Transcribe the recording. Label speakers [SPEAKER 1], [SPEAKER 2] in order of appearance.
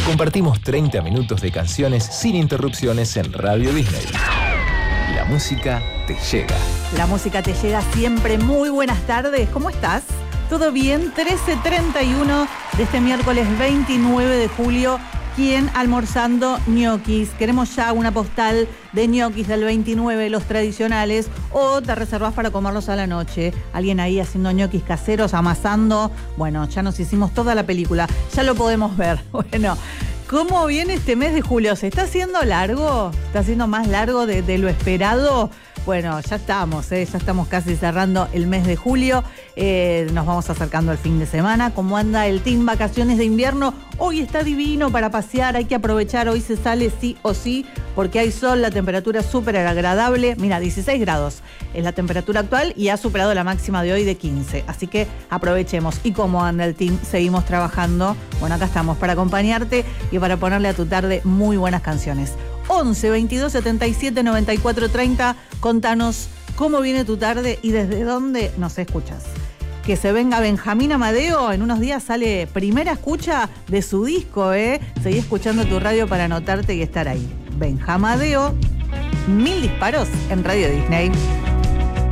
[SPEAKER 1] Compartimos 30 minutos de canciones sin interrupciones en Radio Disney. La música te llega.
[SPEAKER 2] La música te llega siempre. Muy buenas tardes. ¿Cómo estás? ¿Todo bien? 13:31 de este miércoles 29 de julio. ¿Quién almorzando ñoquis? Queremos ya una postal de ñoquis del 29, los tradicionales, o te reservas para comerlos a la noche. Alguien ahí haciendo ñoquis caseros, amasando. Bueno, ya nos hicimos toda la película. Ya lo podemos ver. Bueno, ¿cómo viene este mes de julio? ¿Se está haciendo largo? ¿Está haciendo más largo de lo esperado? Bueno, ya estamos casi cerrando el mes de julio, nos vamos acercando al fin de semana. ¿Cómo anda el team vacaciones de invierno? Hoy está divino para pasear, hay que aprovechar, hoy se sale sí o sí, porque hay sol, la temperatura es súper agradable. Mira, 16 grados es la temperatura actual y ha superado la máxima de hoy de 15, así que aprovechemos. ¿Y cómo anda el team? Seguimos trabajando. Bueno, acá estamos para acompañarte y para ponerle a tu tarde muy buenas canciones. 11 22 77 94 30. Contanos cómo viene tu tarde y desde dónde nos escuchas. Que se venga Benjamín Amadeo. En unos días sale primera escucha de su disco, Seguí escuchando tu radio para anotarte y estar ahí. Benjamín Amadeo, 1000 disparos en Radio Disney.